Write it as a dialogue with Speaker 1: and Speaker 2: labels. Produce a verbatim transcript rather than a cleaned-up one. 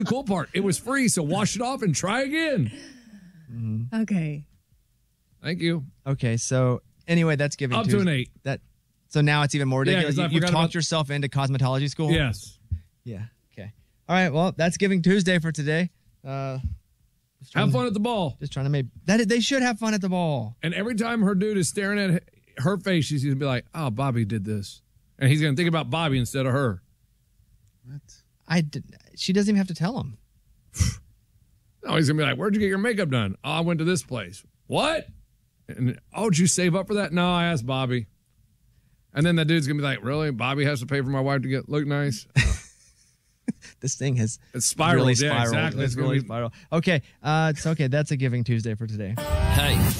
Speaker 1: The cool part, it was free, so wash it off and try again.
Speaker 2: Mm-hmm.
Speaker 3: Okay.
Speaker 1: Thank you.
Speaker 2: Okay, so anyway, that's giving
Speaker 1: Up
Speaker 2: Tuesday.
Speaker 1: to an eight.
Speaker 2: That so now it's even more
Speaker 1: Yeah,
Speaker 2: ridiculous.
Speaker 1: 'cause I
Speaker 2: you, you've
Speaker 1: forgot
Speaker 2: talked
Speaker 1: about-
Speaker 2: yourself into cosmetology school.
Speaker 1: Yes.
Speaker 2: Yeah. Okay. All right. Well, that's Giving Tuesday for today. Uh, just trying
Speaker 1: Have
Speaker 2: to-
Speaker 1: fun at the ball.
Speaker 2: Just trying to make that. They should have fun at the ball.
Speaker 1: And every time her dude is staring at her face, she's going to be like, oh, Bobby did this. And he's going to think about Bobby instead of her.
Speaker 2: What? I did, she doesn't even have to tell him.
Speaker 1: No, he's going to be like, where'd you get your makeup done? Oh, I went to this place. What? And, oh, did you save up for that? No, I asked Bobby. And then that dude's going to be like, really? Bobby has to pay for my wife to get look nice?
Speaker 2: This thing has
Speaker 1: it's spiraled.
Speaker 2: Really
Speaker 1: Yeah,
Speaker 2: spiraled.
Speaker 1: exactly.
Speaker 2: It's
Speaker 1: It's
Speaker 2: really
Speaker 1: be...
Speaker 2: spiraled. Okay, uh, it's okay. That's a Giving Tuesday for today.
Speaker 4: Hey,